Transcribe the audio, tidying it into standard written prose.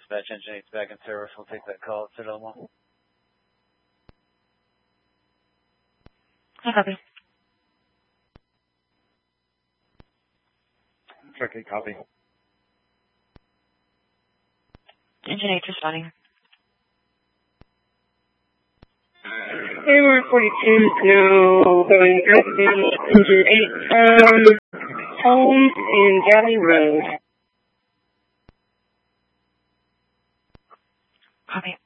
dispatch engine 8's back in service. We'll take that call at Citadel Mall. I copy. Okay, copy. Engine 8 responding. Airline 42, no, going outbound, engine 8, Holmes and Galley Road. Copy.